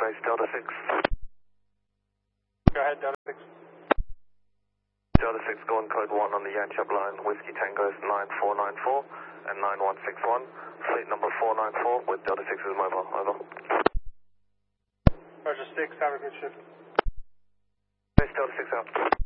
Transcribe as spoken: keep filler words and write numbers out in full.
base Delta six. Go ahead, Delta six. Delta six, go on code one on the Yanchep line, Whiskey Tango nine four nine four and nine one six one. Fleet number four nine four with Delta six is mobile, over. Roger six, have a good shift. Base Delta six out.